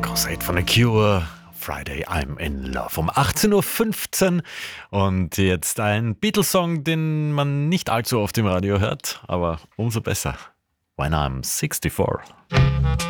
Crusade von The Cure. Friday, I'm in Love um 18.15 Uhr. Und jetzt ein Beatles-Song, den man nicht allzu oft im Radio hört, aber umso besser. When I'm 64.